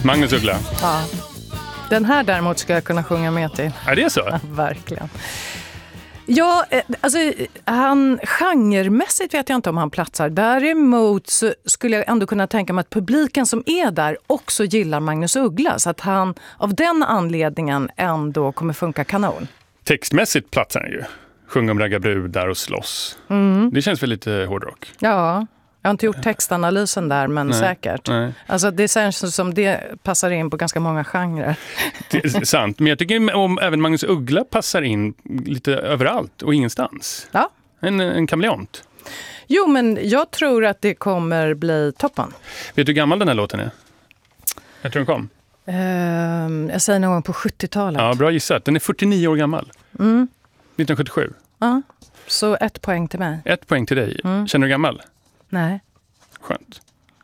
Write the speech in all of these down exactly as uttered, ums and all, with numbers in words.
Magnus Uggla. Ja. Den här däremot ska jag kunna sjunga med till. Är det så? Ja, verkligen. Ja, alltså han genremässigt vet jag inte om han platsar. Däremot så skulle jag ändå kunna tänka mig att publiken som är där också gillar Magnus Uggla. Så att han av den anledningen ändå kommer funka kanon. Textmässigt platsar han ju. Sjung om ragga brudar och slåss. Mm. Det känns väl lite hårdrock. Ja, jag har inte gjort textanalysen där, men nej, säkert. Nej. Alltså det känns som det passar in på ganska många genrer. Det är sant, men jag tycker om även Magnus Uggla passar in lite överallt och ingenstans. Ja. En, en kameleont. Jo, men jag tror att det kommer bli toppen. Vet du hur gammal den här låten är? Jag tror den kom. Uh, jag säger någon gång på sjuttiotalet. Ja, bra gissat. Den är fyrtionio år gammal. Mm. nittonhundrasjuttiosju. Ja, så ett poäng till mig. Ett poäng till dig. Mm. Känner du gammal? Nej. Skönt.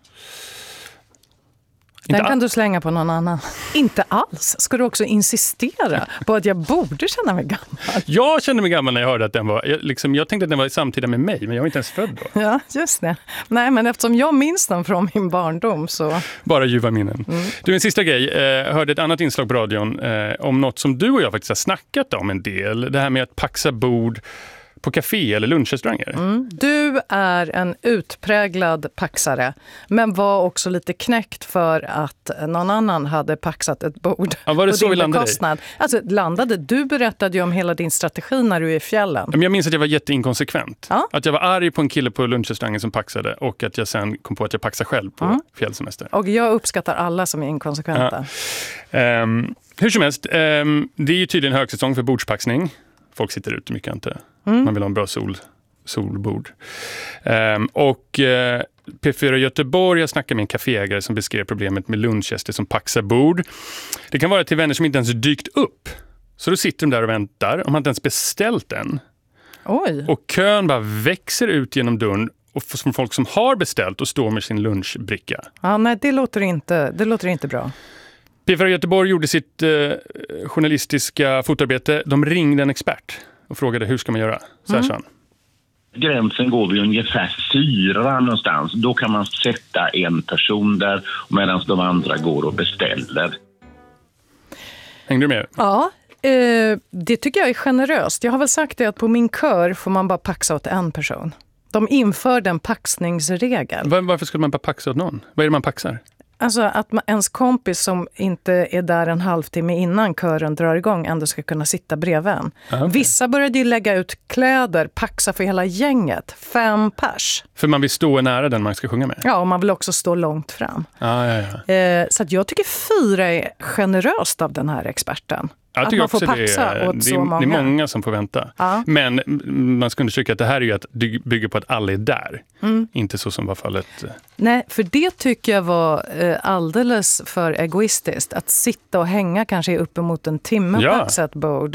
Den Inte kan all- du slänga på någon annan. Inte alls. Ska du också insistera på att jag borde känna mig gammal? Jag kände mig gammal när jag hörde att den var... Jag, liksom, jag tänkte att den var samtida med mig, men jag var inte ens född då. Ja, just det. Nej, men eftersom jag minns den från min barndom så... Bara ljuva minnen. Mm. Du, en sista grej. Eh, hörde ett annat inslag på radion eh, om något som du och jag faktiskt har snackat om en del. Det här med att paxa bord på café eller lunchrestauranger. Mm. Du är en utpräglad paxare, men var också lite knäckt för att någon annan hade paxat ett bord. Ja, var det på så din vi landade? Bekostnad. Alltså, landade. Du berättade ju om hela din strategi när du är i fjällen. Men jag minns att jag var jätteinkonsekvent. Ja? Att jag var arg på en kille på lunchrestaurangen som paxade och att jag sen kom på att jag paxade själv på mm. fjällsemester. Och jag uppskattar alla som är inkonsekventa. Ja. Um, hur som helst, um, det är ju tydligen högsäsong för bordspaxning. Folk sitter ute mycket, inte. Mm. Man vill ha en bra sol, solbord. Um, och uh, P fyra Göteborg, jag snackade med en kaféägare som beskrev problemet med lunchgäster som paxar bord. Det kan vara till vänner som inte ens dykt upp. Så då sitter de där och väntar, om man inte ens beställt än. Oj. Och kön bara växer ut genom dörren och från folk som har beställt och står med sin lunchbricka. Ja, nej, det låter inte, det låter inte bra. P fyra Göteborg gjorde sitt eh, journalistiska fotarbete. De ringde en expert och frågade hur ska man göra. Så här mm. sa han. Gränsen går vid ungefär fyra någonstans. Då kan man sätta en person där medan de andra går och beställer. Hängde du med? Ja, eh, det tycker jag är generöst. Jag har väl sagt det att på min kör får man bara paxa åt en person. De införde en paxningsregel. Var, varför skulle man bara paxa åt någon? Vad är det man paxar? Alltså att man, ens kompis som inte är där en halvtimme innan kören drar igång ändå ska kunna sitta bredvid en. Ah, okay. Vissa började ju lägga ut kläder, paxa för hela gänget. Fem pers. För man vill stå nära den man ska sjunga med? Ja, och man vill också stå långt fram. Ah, ja, ja. Eh, så att jag tycker fyra är generöst av den här experten. Jag att man får paxa det är, åt det, så är, många. det är många som får vänta. Ja. Men man ska undersöka att det här är ju att det bygger på att alla är där. Mm. Inte så som var fallet. Nej, för det tycker jag var eh, alldeles för egoistiskt. Att sitta och hänga kanske uppemot en timme ja. på paxat bord.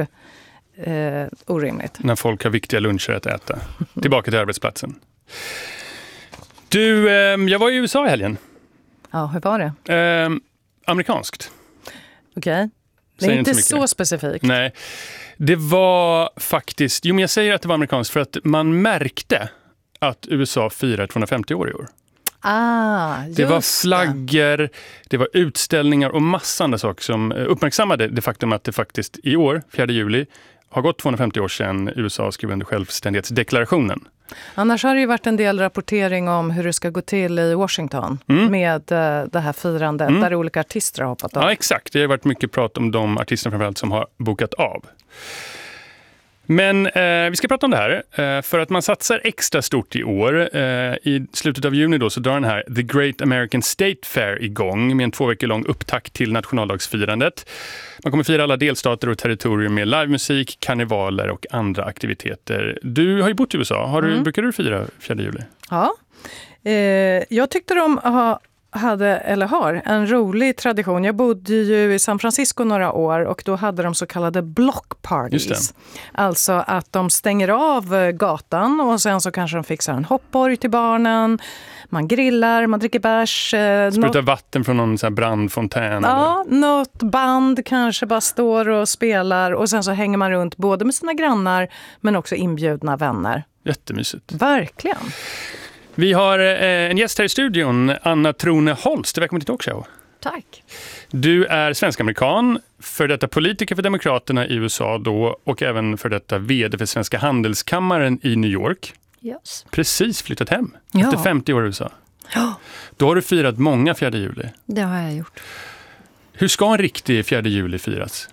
Eh, orimligt. När folk har viktiga luncher att äta. Tillbaka till arbetsplatsen. Du, eh, jag var i U S A i helgen. Ja, hur var det? Eh, amerikanskt. Okej. Okay. Det är säger inte så, så specifikt. Nej, det var faktiskt... Jo, men jag säger att det var amerikanskt för att man märkte att U S A firar tvåhundrafemtio år i år. Ah, just det var flaggor, det. det var utställningar och massa andra saker som uppmärksammade det faktum att det faktiskt i år, fjärde juli, har gått tvåhundrafemtio år sedan U S A skrev under självständighetsdeklarationen. Annars har det ju varit en del rapportering om hur det ska gå till i Washington mm. med uh, det här firandet mm. där olika artister har hoppat av. Ja, exakt. Det har varit mycket prat om de artisterna framförallt som har bokat av. Men eh, vi ska prata om det här eh, för att man satsar extra stort i år. Eh, I slutet av juni då så drar den här The Great American State Fair igång med en två veckor lång upptakt till nationaldagsfirandet. Man kommer fira alla delstater och territorier med livemusik, karnevaler och andra aktiviteter. Du har ju bott i U S A. Har du, mm. Brukar du fira fjärde juli? Ja, eh, jag tyckte de ha hade, eller har, en rolig tradition. Jag bodde ju i San Francisco några år och då hade de så kallade block parties. Alltså att de stänger av gatan och sen så kanske de fixar en hoppborg till barnen. Man grillar, man dricker bärs. Sprutar något... vatten från någon sån här brandfontän. Ja, eller? Något band kanske bara står och spelar och sen så hänger man runt både med sina grannar men också inbjudna vänner. Jättemysigt. Verkligen. Vi har eh, en gäst här i studion, Anna Trone Holst. Välkommen till Talkshow. Tack. Du är svensk-amerikan, för detta politiker för Demokraterna i U S A då och även för detta vd för Svenska handelskammaren i New York. Yes. Precis flyttat hem Ja. efter femtio år i U S A. Ja, Då har du firat många fjärde juli. det har jag gjort. Hur ska en riktig fjärde juli firas?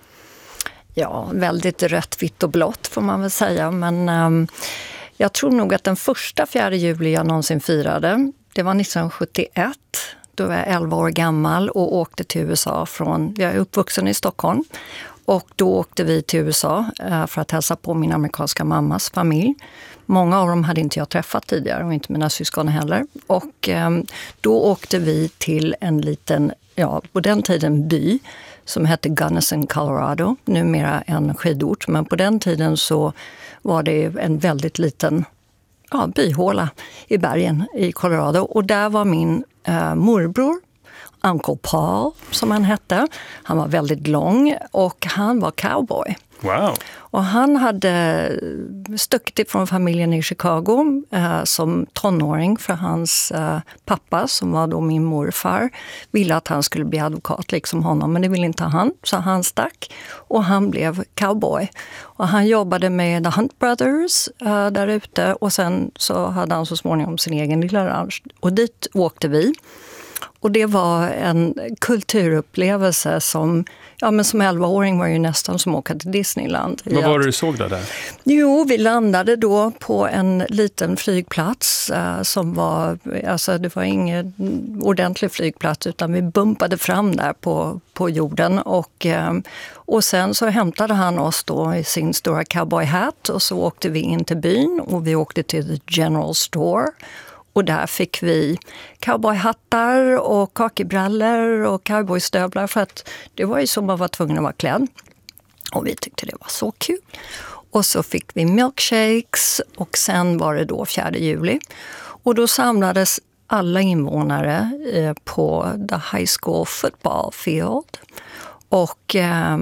Ja, väldigt rött, vitt och blått får man väl säga. Men um, jag tror nog att den första fjärde juli jag någonsin firade, det var nittonhundrasjuttioett. Då var jag elva år gammal och åkte till U S A från, jag är uppvuxen i Stockholm. Och då åkte vi till U S A uh, för att hälsa på min amerikanska mammas familj. Många av dem hade inte jag träffat tidigare och inte mina syskon heller. Och um, då åkte vi till en liten, ja på den tiden by som hette Gunnison, Colorado. Numera en skidort, men på den tiden så var det en väldigt liten ja, byhåla i bergen i Colorado. Och där var min eh, morbror, Uncle Paul som han hette. Han var väldigt lång och han var cowboy. Wow. Och han hade stuckit från familjen i Chicago eh, som tonåring för hans eh, pappa, som var då min morfar, ville att han skulle bli advokat liksom honom, men det ville inte han. Så han stack och han blev cowboy. Och han jobbade med The Hunt Brothers eh, där ute och sen så hade han så småningom sin egen lilla ranch. Och dit åkte vi. Och det var en kulturupplevelse som, ja men som elvaåring var ju nästan som att åka till Disneyland. Vad var det du såg där? där? Jo, vi landade då på en liten flygplats eh, som var, alltså det var ingen ordentlig flygplats utan vi bumpade fram där på, på jorden och, eh, och sen så hämtade han oss då i sin stora cowboyhatt och så åkte vi in till byn och vi åkte till The General Store. Och där fick vi cowboyhattar och kakebrallor och cowboystövlar för att det var ju så man var tvungen att vara klädd. Och vi tyckte det var så kul. Och så fick vi milkshakes och sen var det då fjärde juli. Och då samlades alla invånare på the high school football field. Och,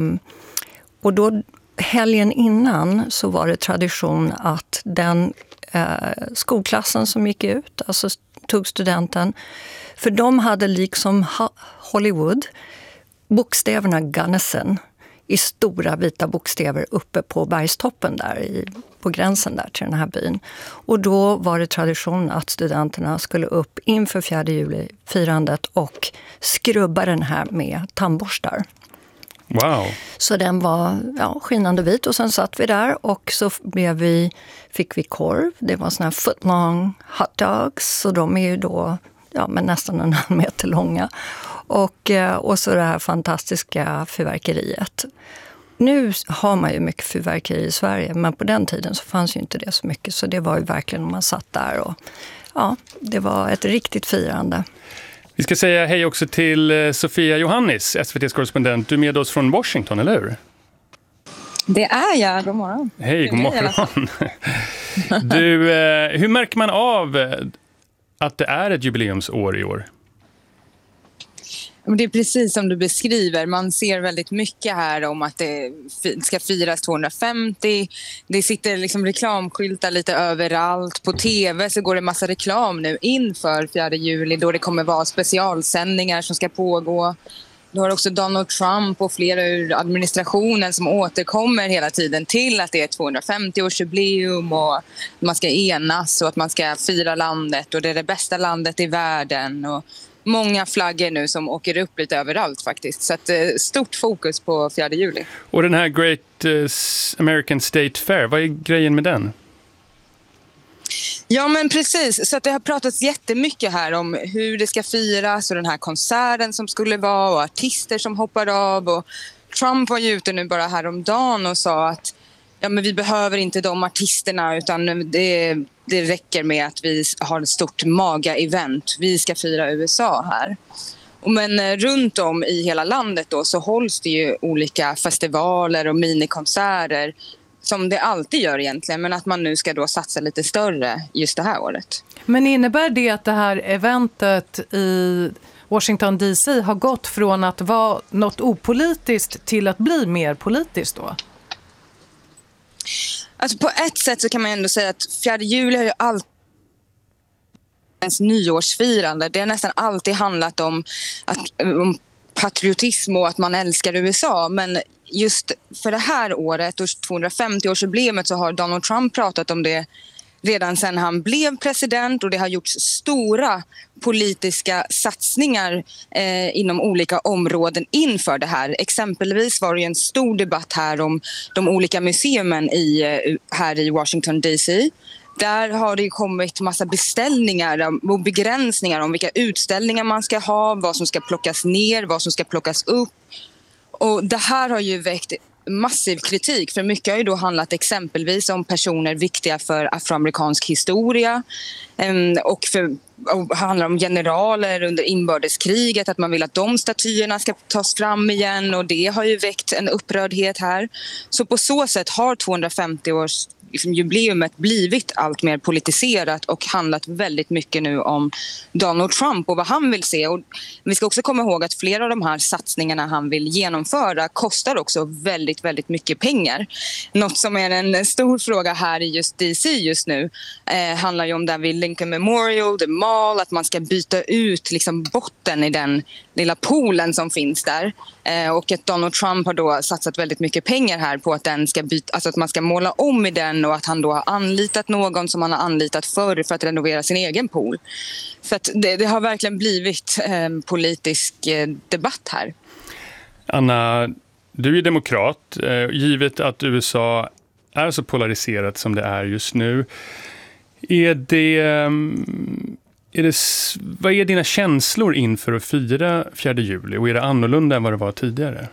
och då helgen innan så var det tradition att den skolklassen som gick ut, alltså tog studenten, för de hade liksom Hollywood bokstäverna Gunnison i stora vita bokstäver uppe på bergstoppen där i, på gränsen där till den här byn. Och då var det tradition att studenterna skulle upp inför fjärde juli-firandet och skrubba den här med tandborstar. Wow. Så den var ja, skinande vit och sen satt vi där och så blev vi, fick vi korv. Det var såna här footlong hot dogs och de är ju då ja, men nästan en halv meter långa. Och, och så det här fantastiska fyrverkeriet. Nu har man ju mycket fyrverkeri i Sverige men på den tiden så fanns ju inte det så mycket. Så det var ju verkligen när man satt där och ja, det var ett riktigt firande. Vi ska säga hej också till Sofia Johannis, S V T:s korrespondent. Du är med oss från Washington, eller hur? Det är jag. God morgon. Hej, god morgon. Du, hur märker man av att det är ett jubileumsår i år? Det är precis som du beskriver. Man ser väldigt mycket här om att det ska firas tvåhundrafemtio. Det sitter liksom reklamskyltar lite överallt. På tv så går det massa reklam nu inför fjärde juli då det kommer vara specialsändningar som ska pågå. Du har också Donald Trump och flera ur administrationen som återkommer hela tiden till att det är tvåhundrafemtio-årsjubileum och man ska enas och att man ska fira landet och det är det bästa landet i världen och många flaggor nu som åker upp lite överallt faktiskt. Så att, eh, stort fokus på fjärde juli. Och den här Great uh, American State Fair, vad är grejen med den? Ja men precis, så att det har pratats jättemycket här om hur det ska firas och den här konserten som skulle vara och artister som hoppar av. Och Trump var ju ute nu bara häromdagen och sa att ja, men vi behöver inte de artisterna utan det, det räcker med att vi har ett stort maga-event. Vi ska fira U S A här. Men runt om i hela landet då så hålls det ju olika festivaler och minikonserter som det alltid gör egentligen, men att man nu ska då satsa lite större just det här året. Men innebär det att det här eventet i Washington D C har gått från att vara något opolitiskt till att bli mer politiskt då? Alltså på ett sätt så kan man ändå säga att fjärde juli har ju alltid ens nyårsfirande. Det har nästan alltid handlat om, att, om patriotism och att man älskar U S A. Men just för det här året och tvåhundrafemtio-årsjubileet så har Donald Trump pratat om det redan sedan han blev president, och det har gjorts stora politiska satsningar eh, inom olika områden inför det här. Exempelvis var det en stor debatt här om de olika museumen i, här i Washington D C. Där har det kommit massa beställningar och begränsningar om vilka utställningar man ska ha, vad som ska plockas ner, vad som ska plockas upp. Och det här har ju väckt massiv kritik, för mycket har ju då handlat exempelvis om personer viktiga för afroamerikansk historia och, för, och handlar om generaler under inbördeskriget, att man vill att de statyerna ska tas fram igen, och det har ju väckt en upprördhet här. Så på så sätt har tvåhundrafemtio års liksom, jubileumet blivit allt mer politiserat och handlat väldigt mycket nu om Donald Trump och vad han vill se. Och vi ska också komma ihåg att flera av de här satsningarna han vill genomföra kostar också väldigt, väldigt mycket pengar. Något som är en stor fråga här i just D C just nu eh, handlar ju om där vid Lincoln Memorial, The Mall, att man ska byta ut liksom, botten i den lilla poolen som finns där. Eh, och att Donald Trump har då satsat väldigt mycket pengar här på att den ska byta, alltså att man ska måla om i den, och att han då har anlitat någon som han har anlitat förr för att renovera sin egen pool. Så att det, det har verkligen blivit en politisk eh, debatt här. Anna, du är demokrat. Eh, givet att U S A är så polariserat som det är just nu. Är det, är det, vad är dina känslor inför att fira fjärde juli? Och är det annorlunda än vad det var tidigare?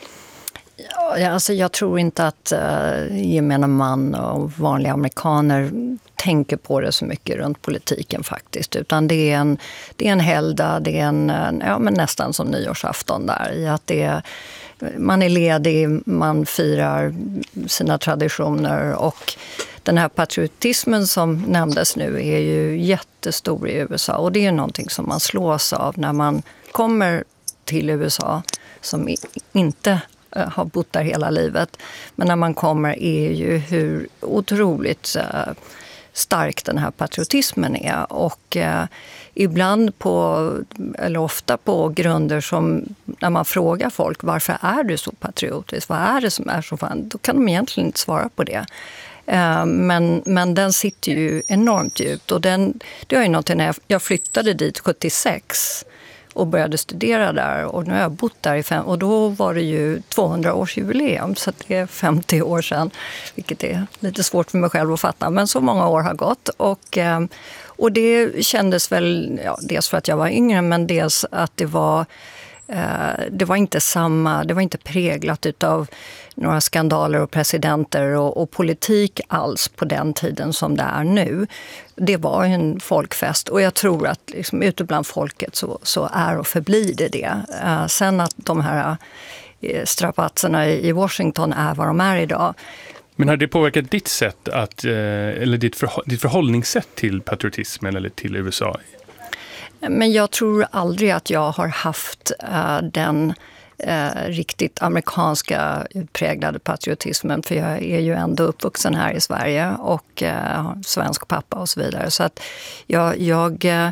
Ja, alltså jag tror inte att uh, gemene man och vanliga amerikaner tänker på det så mycket runt politiken faktiskt. Utan det är en, det är en helgdag, det är en, ja, men nästan som nyårsafton där. I att det är, man är ledig, man firar sina traditioner, och den här patriotismen som nämndes nu är ju jättestor i U S A. Och det är någonting som man slås av när man kommer till U S A som inte har bott där hela livet. Men när man kommer är ju hur otroligt uh, stark den här patriotismen är. Och uh, ibland på, eller ofta på grunder som när man frågar folk, varför är du så patriotisk? Vad är det som är så fan? Då kan de egentligen inte svara på det. Uh, men, men den sitter ju enormt djupt. Och den, det är ju någonting när jag, jag flyttade dit sjuttiosex och började studera där, och nu har jag bott där i fem, och då var det ju tvåhundra-årsjubileum, så det är femtio år sedan, vilket är lite svårt för mig själv att fatta, men så många år har gått. Och, och det kändes väl, ja, dels för att jag var yngre, men dels att det var det var inte samma, det var inte präglat utav några skandaler och presidenter och, och politik alls på den tiden som det är nu. Det var en folkfest, och jag tror att liksom, ute bland folket så, så är och förblir det det. Uh, sen att de här uh, strapatserna i Washington är vad de är idag. Men har det påverkat ditt sätt att, uh, eller ditt, förhå- ditt förhållningssätt till patriotismen eller till U S A? Men jag tror aldrig att jag har haft uh, den uh, riktigt amerikanska utpräglade patriotismen, för jag är ju ändå uppvuxen här i Sverige och uh, svensk pappa och så vidare. Så att jag, jag, uh,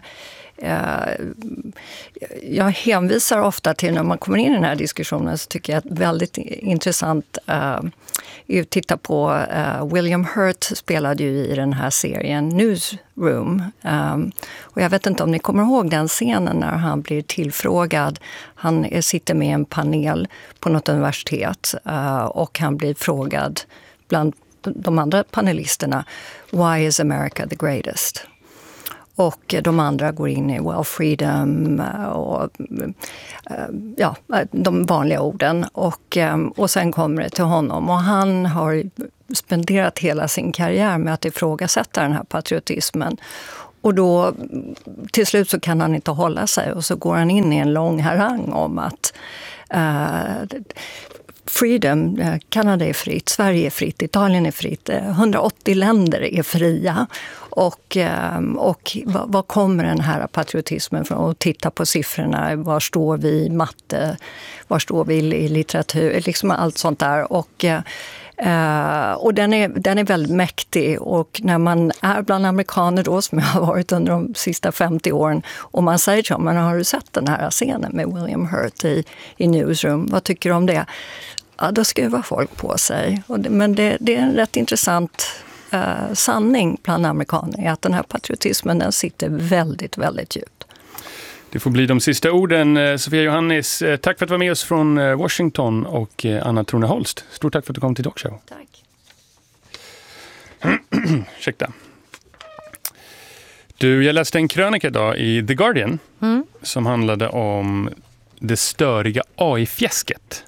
jag hänvisar ofta till, när man kommer in i den här diskussionen, så tycker jag att väldigt intressant uh, är att titta på uh, William Hurt spelade ju i den här serien Newsroom. Um, och jag vet inte om ni kommer ihåg den scenen när han blir tillfrågad. Han sitter med en panel på något universitet uh, och han blir frågad bland de andra panelisterna, why is America the greatest? Och de andra går in i well, freedom och ja, de vanliga orden. Och, och sen kommer det till honom. Och han har spenderat hela sin karriär med att ifrågasätta den här patriotismen. Och då till slut så kan han inte hålla sig. Och så går han in i en lång harang om att uh, freedom, Kanada är fritt, Sverige är fritt, Italien är fritt, hundraåttio länder är fria. Och, och vad kommer den här patriotismen från? Och titta på siffrorna, var står vi i matte, var står vi i litteratur, liksom allt sånt där. Och Uh, och den är, den är väldigt mäktig, och när man är bland amerikaner då, som jag har varit under de sista femtio åren, och man säger till dem, men har du sett den här scenen med William Hurt i, i Newsroom, vad tycker du om det? Ja, då skruvar folk på sig. Och det, men det, det är en rätt intressant uh, sanning bland amerikaner, att den här patriotismen, den sitter väldigt, väldigt djupt. Det får bli de sista orden. Sofia Johannis, tack för att du var med oss från Washington, och Anna Trone Holst, stort tack för att du kom till Talkshow. Tack. Ursäkta. Du, jag läste en krönika idag i The Guardian mm. som handlade om det störiga A I-fjäsket.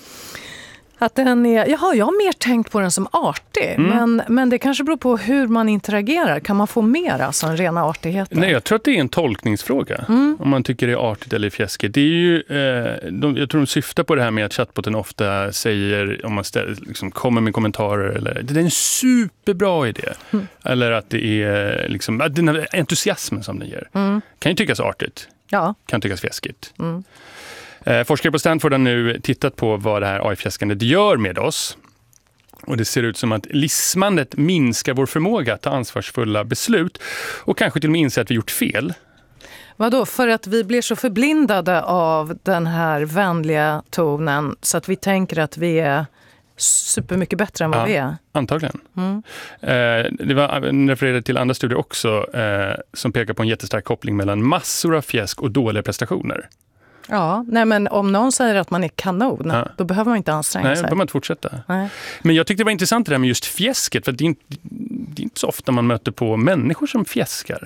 Att den är, jaha, jag har mer tänkt på den som artig, mm. men, men det kanske beror på hur man interagerar. Kan man få mer alltså än rena artigheter? Nej, jag tror att det är en tolkningsfråga. Mm. Om man tycker det är artigt eller fjäskigt. Det är ju, eh, de, jag tror de syftar på det här med att chatboten ofta säger, om man ställer, liksom, kommer med kommentarer, eller det är en superbra idé. Mm. Eller att det är liksom, den här entusiasmen som den ger. Mm. Kan ju tyckas artigt. Ja. Kan tyckas fjäskigt. Mm. Eh, forskare på Stanford har nu tittat på vad det här A I-fjäskandet gör med oss. Och det ser ut som att lismandet minskar vår förmåga att ta ansvarsfulla beslut, och kanske till och med inse att vi gjort fel. Vadå? För att vi blir så förblindade av den här vänliga tonen så att vi tänker att vi är supermycket bättre än vad ja, vi är. Antagligen. Mm. Eh, det var refererade till andra studier också eh, som pekar på en jättestark koppling mellan massor av fjäsk och dåliga prestationer. Ja, nej, men om någon säger att man är kanon, ja. då behöver man inte anstränga nej, sig. Nej, då behöver man inte fortsätta. Nej. Men jag tyckte det var intressant det där med just fjäsket, för det är, inte, det är inte så ofta man möter på människor som fjäskar.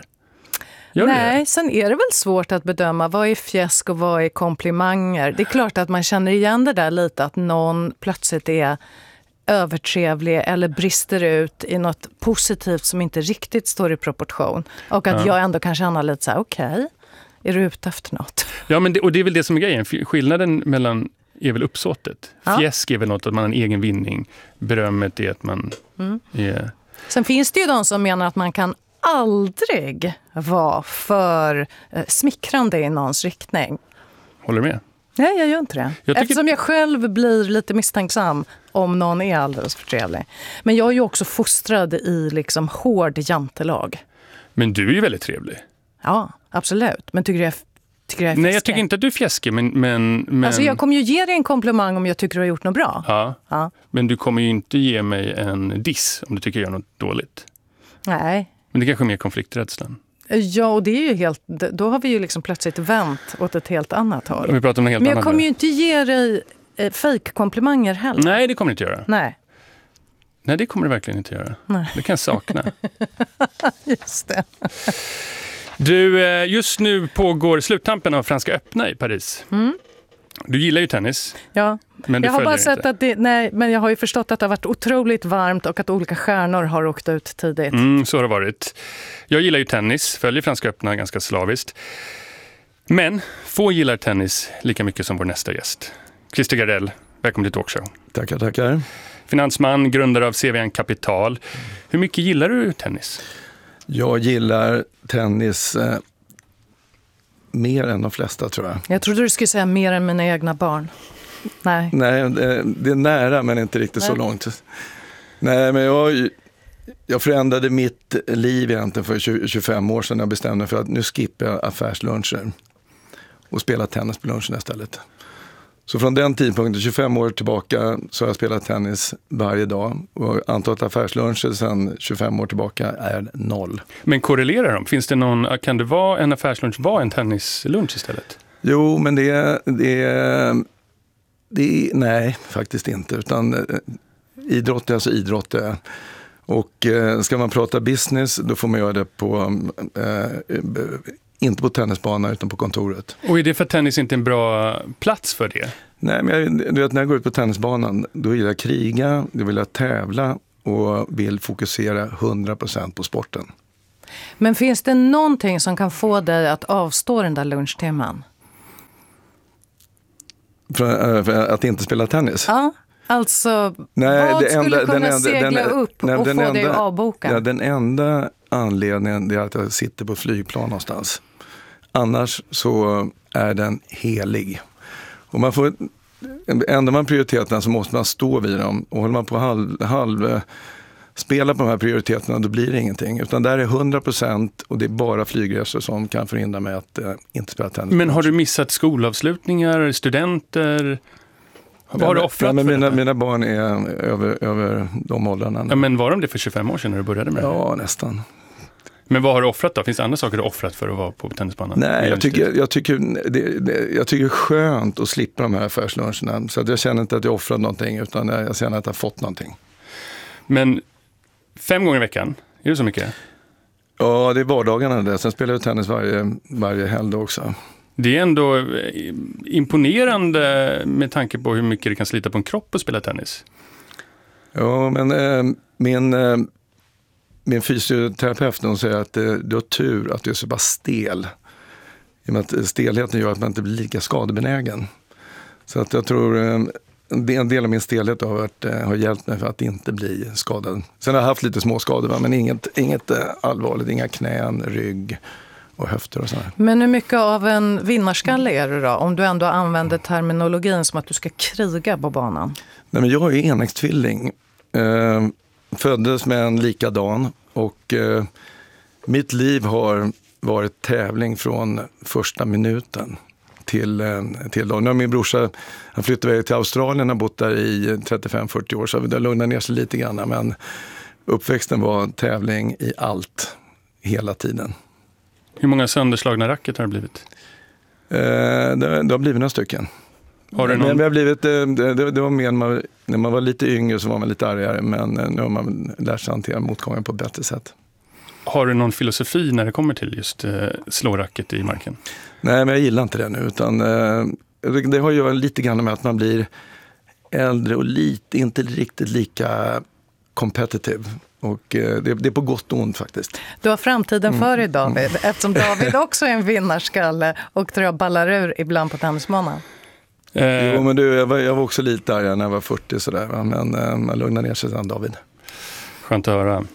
Gör nej, det? Sen är det väl svårt att bedöma vad är fjäsk och vad är komplimanger. Det är klart att man känner igen det där lite, att någon plötsligt är övertrevlig eller brister ut i något positivt som inte riktigt står i proportion. Och att ja. jag ändå kan känna lite så här, okej. Okay. Är du ute efter något? Ja, men det, och det är väl det som är grejen. Skillnaden mellan är väl uppsåtet. Ja. Fjäsk är väl något att man har en egen vinning. Berömmet är att man mm. är... Sen finns det ju de som menar att man kan aldrig vara för eh, smickrande i någons riktning. Håller du med? Nej, jag gör inte det. Jag tycker... Eftersom jag själv blir lite misstänksam om någon är alldeles för trevlig. Men jag är ju också fostrad i liksom hård jantelag. Men du är ju väldigt trevlig. Ja, absolut. Men tycker jag, tycker jag är Nej, jag tycker inte att du är fjäskig, men, men, men... Alltså jag kommer ju ge dig en komplimang om jag tycker du har gjort något bra. Ja, ja. Men du kommer ju inte ge mig en diss om du tycker jag gör något dåligt. Nej. Men det kanske är mer konflikträdslan. Ja, och det är ju helt... Då har vi ju liksom plötsligt vänt åt ett helt annat håll. Vi pratar om helt men jag annat kommer nu. ju inte ge dig eh, fake-komplimanger heller. Nej, det kommer du inte göra. Nej. Nej, det kommer du verkligen inte göra. Nej. Det kan jag sakna. Just det. Du, just nu pågår sluttampen av Franska öppna i Paris. Mm. Du gillar ju tennis. Ja, men du jag har bara sett inte. att det, nej, men jag har ju förstått att det har varit otroligt varmt och att olika stjärnor har åkt ut tidigt. Mm, så har det varit. Jag gillar ju tennis, följer Franska öppna ganska slaviskt. Men få gillar tennis lika mycket som vår nästa gäst. Christer Gardell, välkommen till Talkshow. Tackar, tackar. Finansman, grundare av C V N Kapital. Hur mycket gillar du tennis? Jag gillar tennis eh, mer än de flesta, tror jag. Jag trodde du skulle säga mer än mina egna barn. Nej. Nej, det, det är nära men inte riktigt Nej. så långt. Nej, men jag, jag förändrade mitt liv egentligen för tjugo, tjugofem år sedan. Jag bestämde för att nu skippar jag affärsluncher och spelar tennis på lunchen istället. Så från den tidpunkten, tjugofem år tillbaka, så har jag spelat tennis varje dag. Och antalet affärsluncher sedan tjugofem år tillbaka är noll. Men korrelerar de? Finns det någon, kan det vara en affärslunch, vara en tennislunch istället? Jo, men det är, det är, det är nej, faktiskt inte. Utan idrott är alltså idrott är. Och eh, ska man prata business, då får man göra det på... Eh, inte på tennisbanan utan på kontoret. Och är det för att tennis inte är en bra plats för det? Nej, men jag, du vet, när jag går ut på tennisbanan, då vill jag kriga, då vill jag tävla och vill fokusera hundra procent på sporten. Men finns det någonting som kan få dig att avstå den där lunchtimman? För, för att inte spela tennis? Ja, alltså nej, vad det enda, skulle kunna den enda, segla den, upp nej, och den få enda, dig att avboka? Ja, den enda anledningen är att jag sitter på flygplan någonstans. Annars så är den helig. Och man får ändrar man prioriteterna så måste man stå vid dem. Och håller man på halv, halv spela på de här prioriteterna, då blir det ingenting. Utan där är hundra procent och det är bara flygresor som kan förhindra mig att eh, inte spela tennis. Men har du missat skolavslutningar, studenter? Vad har du offrat men för mina, det? mina barn är över, över de åldrarna. Ja, men var de det för tjugofem år sedan när du började med det? Ja, nästan. Men vad har du offrat då? Finns det andra saker du har offrat för att vara på tennisbanan? Nej, jag tycker, jag, tycker, det, det, jag tycker det är skönt att slippa de här affärsluncherna. Så att jag känner inte att jag offrat någonting, utan jag känner att jag har fått någonting. Men fem gånger i veckan, är det så mycket? Ja, det är vardagarna där. Sen spelar jag tennis varje, varje helg också. Det är ändå imponerande med tanke på hur mycket det kan slita på en kropp att spela tennis. Ja, men eh, min, eh, min fysioterapeut hon säger att eh, du har tur att du är så bara stel. I och med att stelheten gör att man inte blir lika skadebenägen. Så att jag tror eh, en del av min stelhet har, varit, eh, har hjälpt mig för att inte bli skadad. Sen har jag haft lite små skador, va? Men inget, inget eh, allvarligt, inga knän, rygg och höfter och sådär. Men hur mycket av en vinnarskalle är du då? Om du ändå använder terminologin som att du ska kriga på banan. Nej, men jag är enäggstvilling. Eh, föddes med en likadan och eh, mitt liv har varit tävling från första minuten till, eh, till då. Nu har min brorsa, han flyttade iväg till Australien och har bott där i trettiofem fyrtio år, så det lugnar ner sig lite grann. Men uppväxten var tävling i allt, hela tiden. Hur många sönderslagna racket har det blivit? Eh, det, det har blivit några stycken. Har du någon... men det, har blivit, det, det var mer när man, när man var lite yngre så var man lite argare, men nu har man lärt sig hantera motgången på ett bättre sätt. Har du någon filosofi när det kommer till just eh, slå racket i marken? Nej, men jag gillar inte det nu, utan eh, det, det har ju lite grann med att man blir äldre och lite, inte riktigt lika competitive. Och eh, det, det är på gott och ont faktiskt. Du har framtiden för dig, David, mm. eftersom David också är en vinnarskalle och tror jag ballar ur ibland på tennisbanan. Eh. Jo, men du, jag var, jag var också lite arg när jag var fyrtio sådär, va? Men eh, man lugnar ner sig sen, David. Skönt att höra.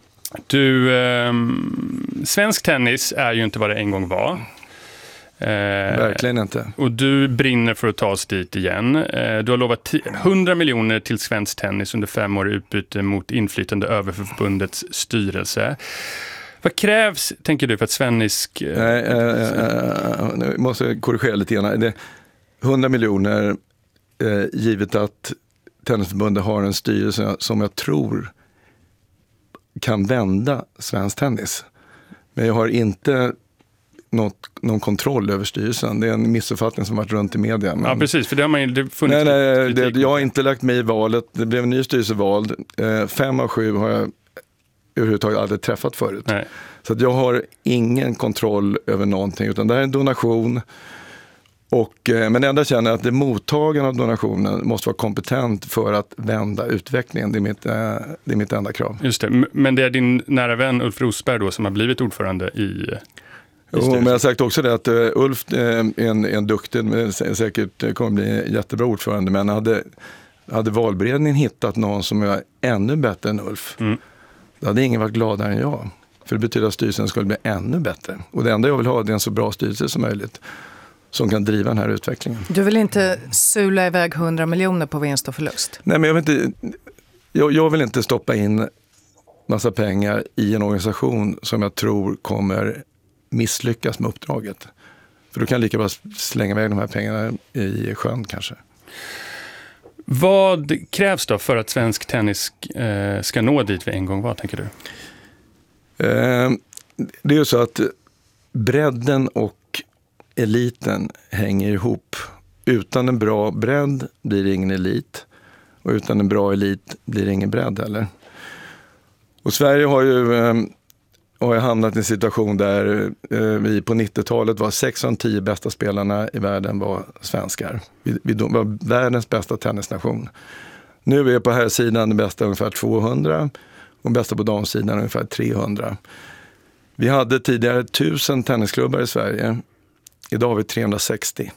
Du, eh, svensk tennis är ju inte vad det en gång var. Eh, Verkligen inte. Och du brinner för att ta oss dit igen. Eh, du har lovat hundra miljoner till svensk tennis under fem år i utbyte mot inflytande över förbundets styrelse. Vad krävs, tänker du, för att svensk... Eh, Nej, eh, eh, nu måste jag korrigera lite grann. Det hundra miljoner, eh, givet att Tennisförbundet har en styrelse som jag tror kan vända svensk tennis. Men jag har inte något, någon kontroll över styrelsen. Det är en missuppfattning som varit runt i media. Men... Ja, precis, för det har man ju det funnits. Nej, nej, det, jag har inte lagt mig i valet. Det blev en ny styrelsevald. Eh, fem av sju har jag överhuvudtaget aldrig träffat förut. Nej. Så att jag har ingen kontroll över någonting, utan det här är en donation. Och, eh, men ändå känner jag att det mottagaren av donationen måste vara kompetent för att vända utvecklingen. Det är mitt, eh, det är mitt enda krav. Just det, men det är din nära vän Ulf Rosberg då som har blivit ordförande i... Jo, men jag har sagt också det att uh, Ulf är en, en duktig, men säkert kommer bli jättebra ordförande, men hade, hade valberedningen hittat någon som är ännu bättre än Ulf, mm. då hade ingen varit gladare än jag. För det betyder att styrelsen skulle bli ännu bättre. Och det enda jag vill ha är en så bra styrelse som möjligt som kan driva den här utvecklingen. Du vill inte sula iväg hundra miljoner på vinst och förlust? Nej, men jag vill inte, jag, jag vill inte stoppa in massa pengar i en organisation som jag tror kommer misslyckas med uppdraget. För då kan jag lika bra slänga iväg de här pengarna i sjön kanske. Vad krävs då för att svensk tennis eh, ska nå dit vi en gång var, tänker du? Eh, det är ju så att bredden och eliten hänger ihop. Utan en bra bredd blir det ingen elit. Och utan en bra elit blir det ingen bredd heller. Och Sverige har ju... Eh, Och jag har hamnat i en situation där eh, vi på nittiotalet var sex av tio bästa spelarna i världen var svenskar. Vi, vi var världens bästa tennisnation. Nu är vi på här sidan den bästa ungefär tvåhundra och den bästa på damsidan ungefär trehundra. Vi hade tidigare tusen tennisklubbar i Sverige. Idag har vi trehundrasextio.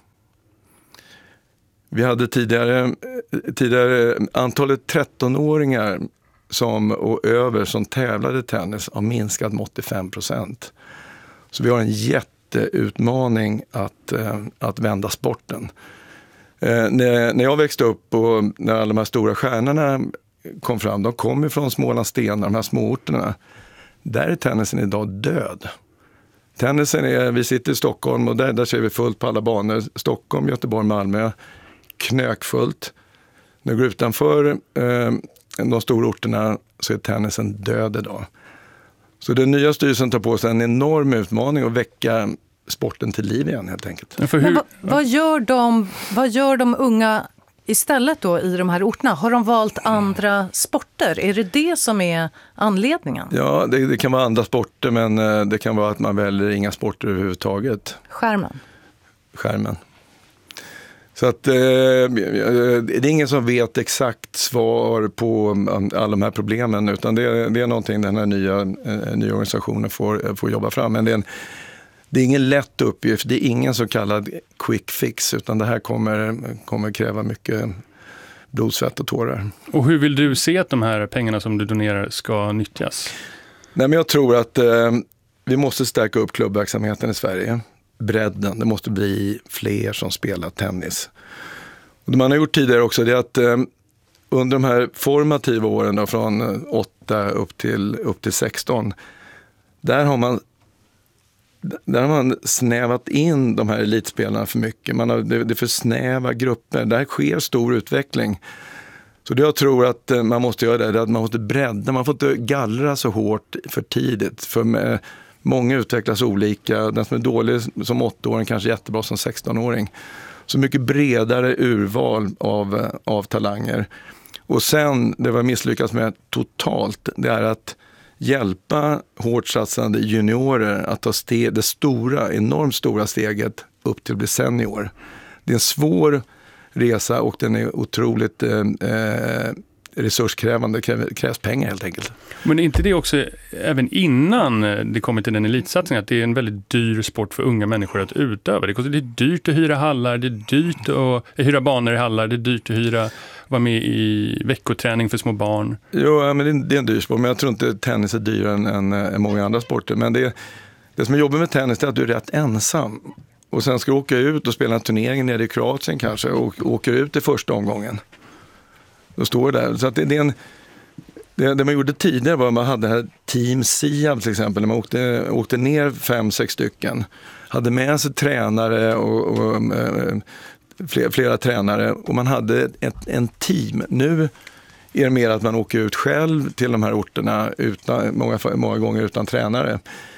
Vi hade tidigare, tidigare antalet trettonåringar som, och över som tävlade tennis har minskat med åttiofem procent. Så vi har en jätteutmaning att, att vända sporten. Eh, när, när jag växte upp och när alla de här stora stjärnorna kom fram, de kom ju från Smålandsstenar, de här småorterna. Där är tennisen idag död. Tennisen är, vi sitter i Stockholm och där, där ser vi fullt på alla banor. Stockholm, Göteborg, Malmö, knökfullt. När vi går utanför eh, de stora orterna så är tennisen död idag. Så den nya styrelsen tar på sig en enorm utmaning att väcka sporten till liv igen helt enkelt. Men hur, Men vad, vad, gör de, vad gör de unga istället då i de här orterna? Har de valt andra sporter? Är det det som är anledningen? Ja, det, det kan vara andra sporter, men det kan vara att man väljer inga sporter överhuvudtaget. Skärmen? Skärmen. Så att eh, det är ingen som vet exakt svar på alla de här problemen, utan det, det är någonting den här nya, eh, nya organisationen får, får jobba fram. Men det är, en, det är ingen lätt uppgift, det är ingen så kallad quick fix, utan det här kommer, kommer kräva mycket blod, svett och tårar. Och hur vill du se att de här pengarna som du donerar ska nyttjas? Nej, men jag tror att eh, vi måste stärka upp klubbverksamheten i Sverige. Bredden, det måste bli fler som spelar tennis. Och det man har gjort tidigare också är att eh, under de här formativa åren då, från åtta upp till, upp till sexton, där har man där har man snävat in de här elitspelarna för mycket. Man har, det, det är för snäva grupper. Där sker stor utveckling. Så det jag tror att man måste göra det är att man måste bredda. Man får inte gallra så hårt för tidigt. För med, många utvecklas olika. Den som är dålig som åttaåring kanske jättebra som sextonåring. Så mycket bredare urval av, av talanger. Och sen, det var misslyckas med totalt, det är att hjälpa hårt satsande juniorer att ta steg, det stora, enormt stora steget upp till att bli senior. Det är en svår resa och den är otroligt eh, resurskrävande, det krävs pengar helt enkelt. Men är inte det också, även innan det kommer till den elitsatsningen, att det är en väldigt dyr sport för unga människor att utöva? Det är dyrt att hyra hallar, det är dyrt att hyra banor i hallar, det är dyrt att hyra, vara med i veckoträning för små barn. Jo, men det är, det är en dyr sport, men jag tror inte tennis är dyrare än, än, än många andra sporter. Men det, det som är jobbigt med tennis är att du är rätt ensam. Och sen ska du åka ut och spela en turnering nere i Kroatien kanske och åker ut i första omgången. Då står det där. Så att det, det är en... Det, det man gjorde tidigare var att man hade här Team Siab till exempel, när man åkte, åkte ner fem, sex stycken. Hade med sig tränare och, och äh, flera, flera tränare och man hade ett, en team. Nu är det mer att man åker ut själv till de här orterna utan, många, många gånger utan tränare.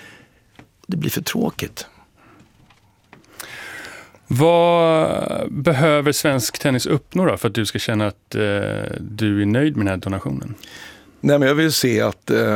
Det blir för tråkigt. Vad behöver svensk tennis uppnå då för att du ska känna att eh, du är nöjd med den här donationen? Nej, men jag vill se att, eh,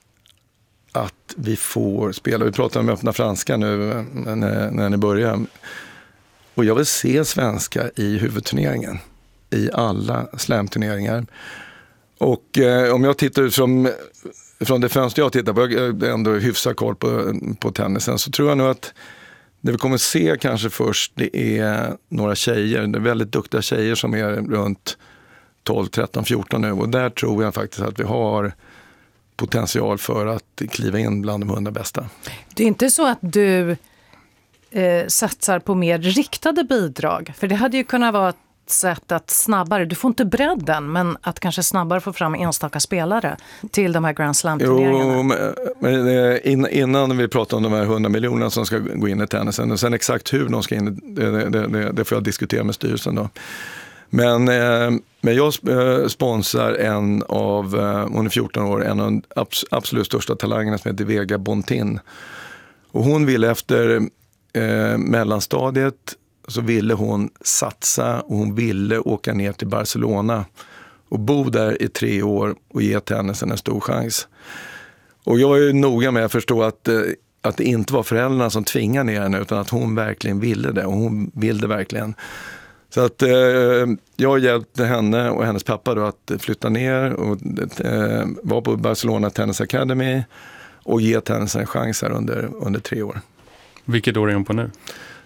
att vi får spela. Vi pratar om öppna franska nu när, när ni börjar. Och jag vill se svenska i huvudturneringen. I alla slamturneringar. Och eh, om jag tittar ut från, från det fönster jag tittar på, jag är ändå hyfsat koll på, på tennisen, så tror jag nog att det vi kommer se kanske först, det är några tjejer. Det är väldigt duktiga tjejer som är runt tolv, tretton, fjorton nu. Och där tror jag faktiskt att vi har potential för att kliva in bland de hundra bästa. Det är inte så att du eh, satsar på mer riktade bidrag? För det hade ju kunnat vara ett sätt att snabbare, du får inte bredden, men att kanske snabbare få fram enstaka spelare till de här Grand Slam-turneringarna. Jo, men, men innan vi pratar om de här hundra miljonerna som ska gå in i tennisen, och sen exakt hur de ska in, det, det, det, det får jag diskutera med styrelsen då. Men, eh, men jag sponsrar en av, hon är fjorton år, en av de absolut största talangerna som heter Vega Bontin. Och hon ville efter eh, mellanstadiet så ville hon satsa och hon ville åka ner till Barcelona och bo där i tre år och ge tennisen en stor chans. Och jag är noga med att förstå att, att det inte var föräldrarna som tvingade ner henne, utan att hon verkligen ville det, och hon ville verkligen. Så att eh, jag hjälpte henne och hennes pappa då att flytta ner och eh, vara på Barcelona Tennis Academy och ge tennisen en chans här under, under tre år. Vilket år är hon på nu?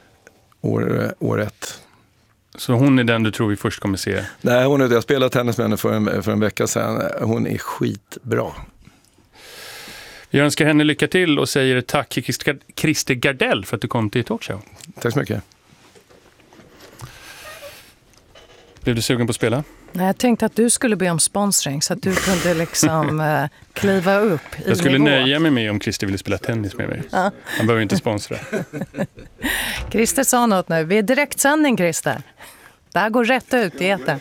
År, år ett. Så hon är den du tror vi först kommer se? Nej, hon är det. Jag spelade tennis med henne för en, för en vecka sedan. Hon är skitbra. Vi önskar henne lycka till och säger tack Christer Gardell för att du kom till Talkshow. Tack så mycket. Blev du sugen på att spela? Nej, jag tänkte att du skulle be om sponsring så att du kunde liksom eh, kliva upp i Jag skulle nivå. nöja mig med om Christer ville spela tennis med mig. Ja. Han behöver inte sponsra. Christer sa något nu. Vi är direktsändning, Christer. Det här går rätt ut i etern.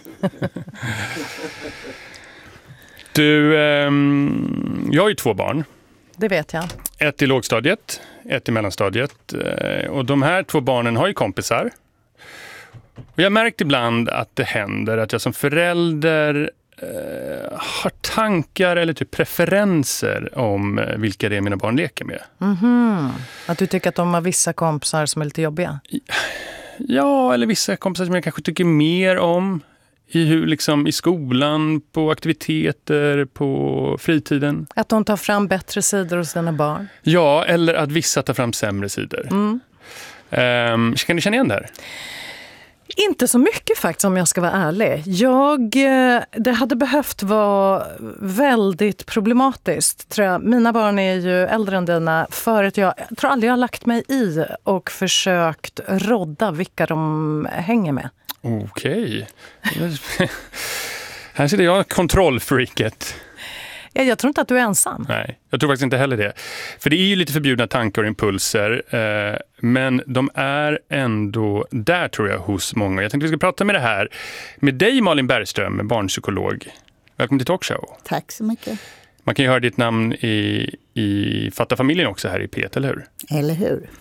Du, ehm, jag har ju två barn. Det vet jag. Ett i lågstadiet, ett i mellanstadiet. Och de här två barnen har ju kompisar. Och jag har märkt ibland att det händer att jag som förälder eh, har tankar eller typ preferenser om vilka det är mina barn leker med. Mm-hmm. Att du tycker att de har vissa kompisar som är lite jobbiga? Ja, eller vissa kompisar som jag kanske tycker mer om. I, hur, liksom, i skolan, på aktiviteter, på fritiden. Att de tar fram bättre sidor hos sina barn? Ja, eller att vissa tar fram sämre sidor. Mm. Um, kan du känna igen det här? Inte så mycket faktiskt, om jag ska vara ärlig. Jag, det hade behövt vara väldigt problematiskt, tror jag. Mina barn är ju äldre än dina. Förut jag, jag tror aldrig jag har lagt mig i och försökt rodda vilka de hänger med. Okej. Här sitter jag, kontrollfreaket. Ja, jag tror inte att du är ensam. Nej, jag tror faktiskt inte heller det. För det är ju lite förbjudna tankar och impulser. Eh, men de är ändå där, tror jag, hos många. Jag tänkte vi ska prata med det här med dig, Malin Bergström, barnpsykolog. Välkommen till Talkshow. Tack så mycket. Man kan ju höra ditt namn i, i Fatta familjen också här i P ett, eller hur? Eller hur?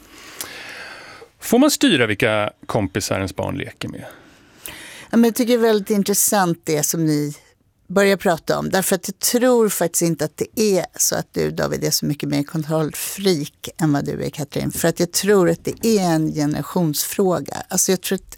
Får man styra vilka kompisar ens barn leker med? Ja, men jag tycker det är väldigt intressant det som ni börjar prata om. Därför att jag tror faktiskt inte att det är så att du, David, är så mycket mer kontrollfreak än vad du är, Katrin. För att jag tror att det är en generationsfråga. Alltså jag tror att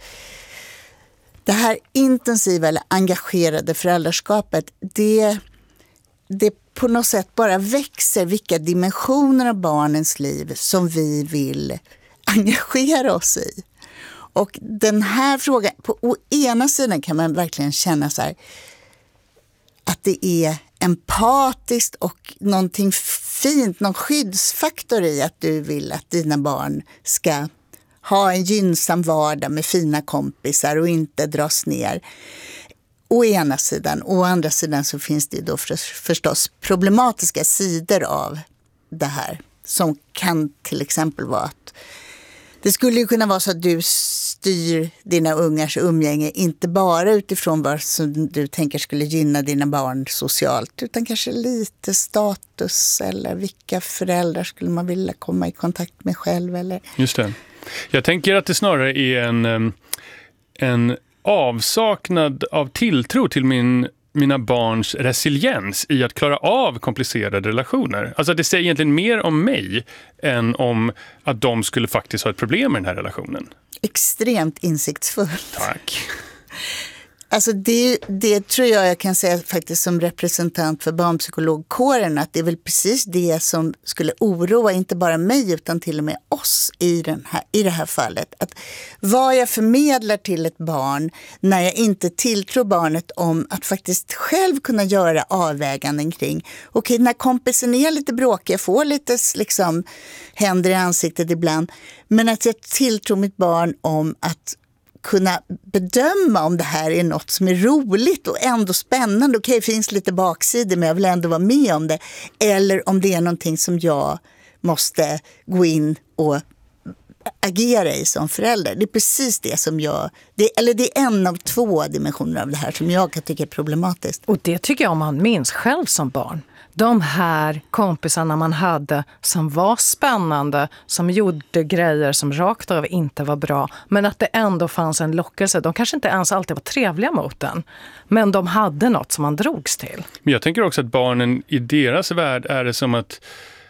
det här intensiva eller engagerade föräldraskapet, det, det på något sätt bara växer vilka dimensioner av barnens liv som vi vill engagera oss i. Och den här frågan, på å ena sidan kan man verkligen känna så här att det är empatiskt och någonting fint, någon skyddsfaktor i att du vill att dina barn ska ha en gynnsam vardag med fina kompisar och inte dras ner. Å ena sidan, å andra sidan så finns det då för, förstås problematiska sidor av det här som kan till exempel vara att det skulle ju kunna vara så att du styr dina ungars umgänge inte bara utifrån vad som du tänker skulle gynna dina barn socialt, utan kanske lite status eller vilka föräldrar skulle man vilja komma i kontakt med själv. Eller... Just det. Jag tänker att det snarare är en, en avsaknad av tilltro till min mina barns resiliens i att klara av komplicerade relationer. Alltså det säger egentligen mer om mig än om att de skulle faktiskt ha ett problem med den här relationen. Extremt insiktsfullt. Tack. Alltså det, det tror jag jag kan säga faktiskt som representant för barnpsykologkåren, att det är väl precis det som skulle oroa inte bara mig utan till och med oss i, den här, i det här fallet. Att vad jag förmedlar till ett barn när jag inte tilltror barnet om att faktiskt själv kunna göra avväganden kring. Okej, när kompisen är lite bråkig, jag får lite liksom händer i ansiktet ibland, men att jag tilltror mitt barn om att kunna bedöma om det här är något som är roligt och ändå spännande. Okej, det finns lite baksidor men jag vill ändå vara med om det. Eller om det är någonting som jag måste gå in och agera i som förälder. Det är precis det som jag... Det, eller det är en av två dimensioner av det här som jag kan tycka är problematiskt. Och det tycker jag man minns själv som barn. De här kompisarna man hade som var spännande, som gjorde grejer som rakt av inte var bra, men att det ändå fanns en lockelse. De kanske inte ens alltid var trevliga mot den, men de hade något som man drogs till. Men jag tänker också att barnen i deras värld är det som att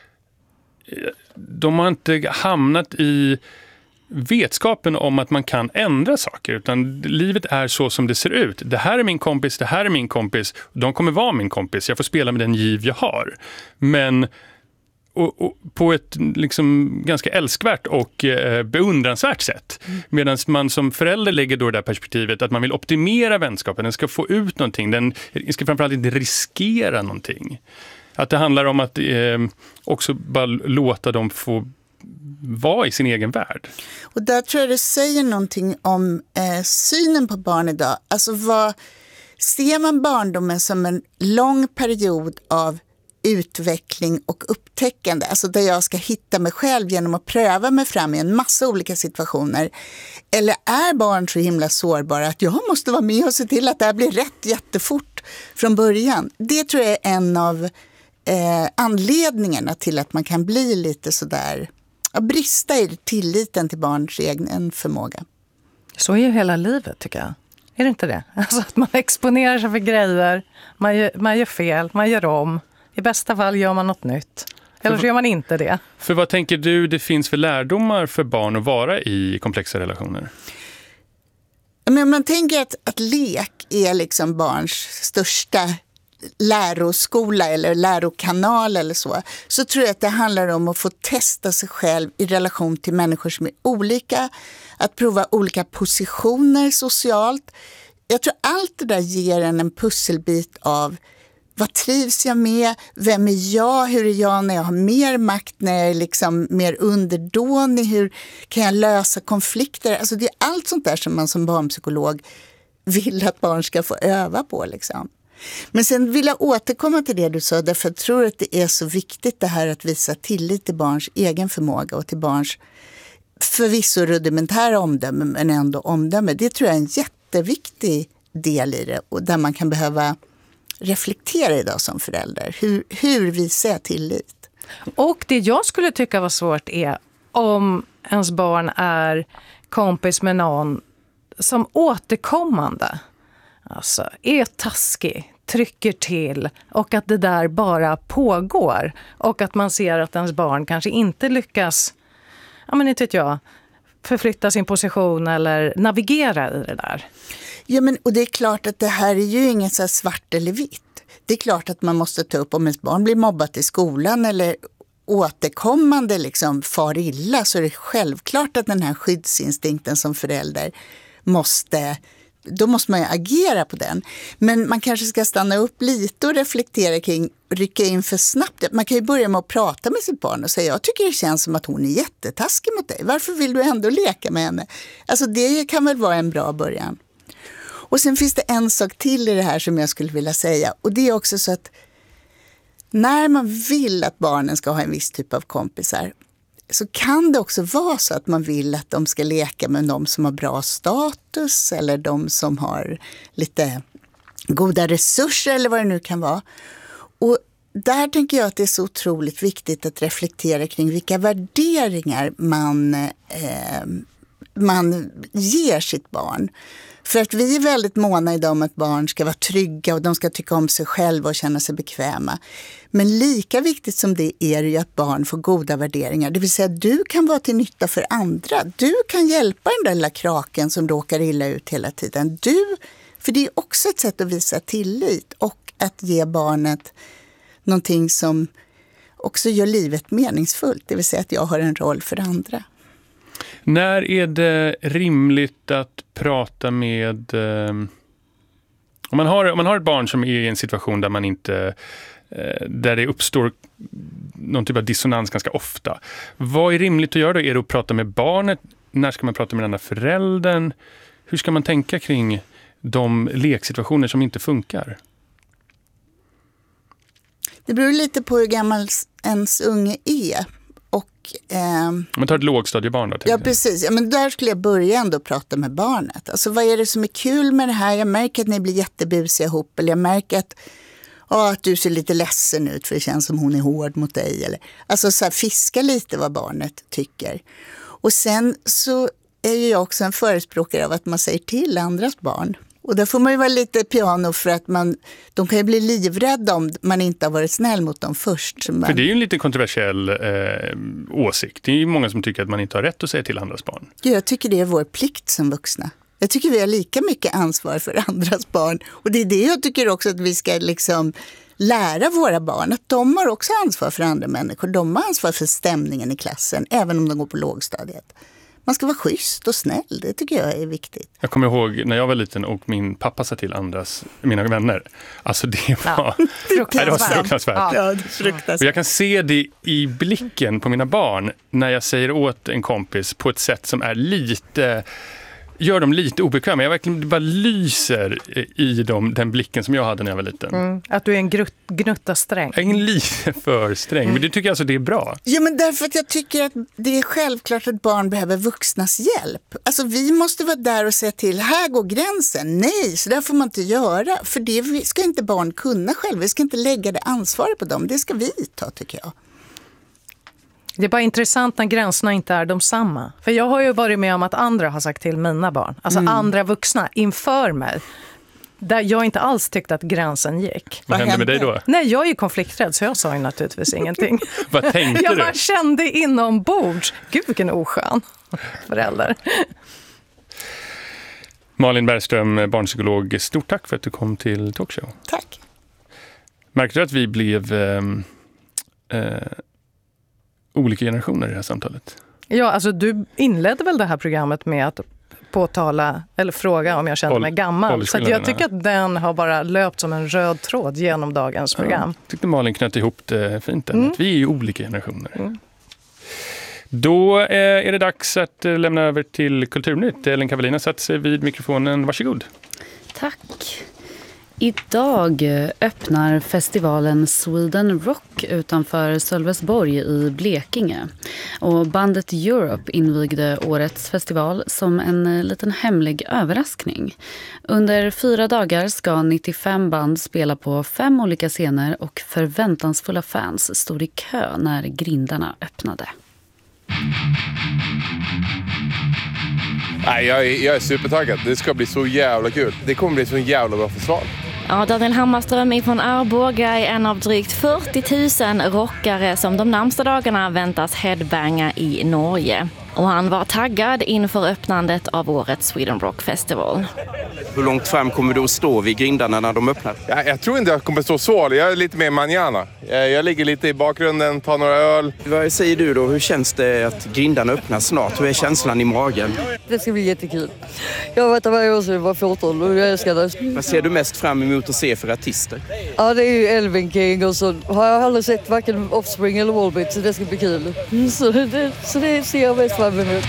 de har inte hamnat i vetskapen om att man kan ändra saker, utan livet är så som det ser ut. Det här är min kompis, det här är min kompis, de kommer vara min kompis, jag får spela med den giv jag har. Men och, och, på ett liksom ganska älskvärt och eh, beundransvärt sätt. Mm. Medan man som förälder lägger då det där perspektivet att man vill optimera vänskapen, den ska få ut någonting, den ska framförallt inte riskera någonting. Att det handlar om att eh, också bara låta dem få vara i sin egen värld. Och där tror jag det säger någonting om eh, synen på barn idag. Alltså vad, ser man barndomen som en lång period av utveckling och upptäckande, alltså där jag ska hitta mig själv genom att pröva mig fram i en massa olika situationer, eller är barn så himla sårbara att jag måste vara med och se till att det här blir rätt jättefort från början? Det tror jag är en av eh, anledningarna till att man kan bli lite sådär, att brista i tilliten till barns egen förmåga. Så är ju hela livet, tycker jag. Är det inte det? Alltså att man exponerar sig för grejer, man gör, man gör fel, man gör om. I bästa fall gör man något nytt. Eller så gör man inte det. För vad tänker du det finns för lärdomar för barn att vara i komplexa relationer? Men man tänker att, att lek är liksom barns största läroskola eller lärokanal eller så. Så tror jag att det handlar om att få testa sig själv i relation till människor som är olika. Att prova olika positioner socialt. Jag tror allt det där ger en en pusselbit av vad trivs jag med? Vem är jag? Hur är jag när jag har mer makt? När jag är liksom mer underdånig? Hur kan jag lösa konflikter? Alltså det är allt sånt där som man som barnpsykolog vill att barn ska få öva på. Liksom. Men sen vill jag återkomma till det du sa. Därför jag tror att det är så viktigt det här att visa tillit till barns egen förmåga. Och till barns förvisso rudimentära omdöme men ändå omdöme. Det tror jag är en jätteviktig del i det. Och där man kan behöva reflektera idag som förälder. Hur, hur visar jag tillit? Och det jag skulle tycka var svårt är om ens barn är kompis med någon som återkommande alltså är taskig, trycker till och att det där bara pågår och att man ser att ens barn kanske inte lyckas, ja men inte vet jag, förflytta sin position eller navigera i det där. Ja, men och det är klart att det här är ju inget så här svart eller vitt. Det är klart att man måste ta upp om ens barn blir mobbat i skolan eller återkommande liksom far illa, så är det självklart att den här skyddsinstinkten som förälder måste, då måste man ju agera på den. Men man kanske ska stanna upp lite och reflektera kring, rycka in för snabbt. Man kan ju börja med att prata med sitt barn och säga, jag tycker det känns som att hon är jättetaskig mot dig. Varför vill du ändå leka med henne? Alltså det kan väl vara en bra början. Och sen finns det en sak till i det här som jag skulle vilja säga. Och det är också så att när man vill att barnen ska ha en viss typ av kompisar så kan det också vara så att man vill att de ska leka med de som har bra status eller de som har lite goda resurser eller vad det nu kan vara. Och där tänker jag att det är så otroligt viktigt att reflektera kring vilka värderingar man, eh, man ger sitt barn. För att vi är väldigt måna idag om att barn ska vara trygga och de ska tycka om sig själva och känna sig bekväma. Men lika viktigt som det är ju att barn får goda värderingar. Det vill säga att du kan vara till nytta för andra. Du kan hjälpa den där lilla kraken som råkar illa ut hela tiden. Du, för det är också ett sätt att visa tillit och att ge barnet någonting som också gör livet meningsfullt. Det vill säga att jag har en roll för andra. När är det rimligt att prata med... Eh, om, man har, om man har ett barn som är i en situation där man inte... Eh, där det uppstår någon typ av dissonans ganska ofta. Vad är rimligt att göra då? Är det att prata med barnet? När ska man prata med den andra föräldern? Hur ska man tänka kring de leksituationer som inte funkar? Det beror lite på hur gammal ens unge är. Och, eh, man tar ett lågstadiebarn då? Ja, precis. Ja, men där skulle jag börja ändå prata med barnet. Alltså, vad är det som är kul med det här? Jag märker att ni blir jättebusiga ihop. Eller jag märker att, åh, att du ser lite ledsen ut för det känns som hon är hård mot dig. Eller, alltså så här, fiska lite vad barnet tycker. Och sen så är ju jag också en förespråkare av att man säger till andras barn. Och där får man ju vara lite piano för att man, de kan ju bli livrädda om man inte har varit snäll mot dem först. Man... För det är ju en lite kontroversiell eh, åsikt. Det är ju många som tycker att man inte har rätt att säga till andras barn. Jag tycker det är vår plikt som vuxna. Jag tycker vi har lika mycket ansvar för andras barn. Och det är det jag tycker också att vi ska liksom lära våra barn. Att de har också ansvar för andra människor. De har ansvar för stämningen i klassen, även om de går på lågstadiet. Man ska vara schysst och snäll, det tycker jag är viktigt. Jag kommer ihåg när jag var liten och min pappa sa till andras, mina vänner. Alltså det var, Ja. Nej, det var fruktansvärt. Ja. Ja, det är fruktansvärt. Och jag kan se det i blicken på mina barn när jag säger åt en kompis på ett sätt som är lite... gör dem lite obekväma. Jag verkligen bara lyser i dem, den blicken som jag hade när jag var liten. Mm, att du är en grut, gnutta sträng. Jag är lite för sträng, mm. men det tycker jag alltså det är bra. Ja, men därför att jag tycker att det är självklart att barn behöver vuxnas hjälp. Alltså vi måste vara där och säga till, här går gränsen. Nej, så där får man inte göra. För det ska inte barn kunna själva. Vi ska inte lägga det ansvaret på dem. Det ska vi ta, tycker jag. Det är bara intressant när gränserna inte är de samma. För jag har ju varit med om att andra har sagt till mina barn, alltså mm. andra vuxna inför mig, där jag inte alls tyckte att gränsen gick. Vad hände med dig då? Nej, jag är ju konflikträdd så jag sa ju naturligtvis ingenting. Vad tänkte jag du? Jag bara kände inombords, gud vilken oskön förälder. Malin Bergström, barnpsykolog, stort tack för att du kom till Talkshow. Tack. Märkte du att vi blev... Eh, eh, olika generationer i det här samtalet? Ja, alltså du inledde väl det här programmet med att påtala eller fråga om jag kände mig gammal. Så att jag tycker att den har bara löpt som en röd tråd genom dagens program. Ja, tyckte Malin knöt ihop det fint. Mm. Att vi är ju olika generationer. Mm. Då är det dags att lämna över till Kulturnytt. Ellen Kavelina satt sig vid mikrofonen. Varsågod. Tack. Idag öppnar festivalen Sweden Rock utanför Sölvesborg i Blekinge. Och bandet Europe invigde årets festival som en liten hemlig överraskning. Under fyra dagar ska nittiofem band spela på fem olika scener och förväntansfulla fans stod i kö när grindarna öppnade. Nej, jag är, jag är supertaggad. Det ska bli så jävla kul. Det kommer bli så en jävla bra festival. Ja, Daniel Hammarström från Arboga är en av drygt fyrtio tusen rockare som de närmsta dagarna väntas headbanga i Norge. Och han var taggad inför öppnandet av årets Sweden Rock Festival. Hur långt fram kommer du att stå vid grindarna när de öppnar? Ja, jag tror inte jag kommer stå så. Jag är lite mer manjana. Jag, jag ligger lite i bakgrunden, tar några öl. Vad säger du då? Hur känns det att grindarna öppnar snart? Hur är känslan i magen? Det ska bli jättekul. Jag har varit där varje år sedan jag var fjorton och jag älskar det. Vad ser du mest fram emot att se för artister? Ja, det är ju Elven King och så har jag aldrig sett varken Offspring eller Volbeat så det ska bli kul. Så det, så det ser jag mest fram emot.